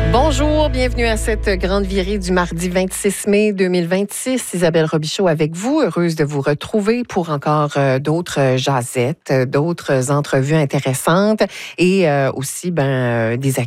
Bonjour, bienvenue à cette grande virée du mardi 26 mai 2026. Isabelle Robichaud avec vous, heureuse de vous retrouver pour encore d'autres jasettes, d'autres entrevues intéressantes et aussi des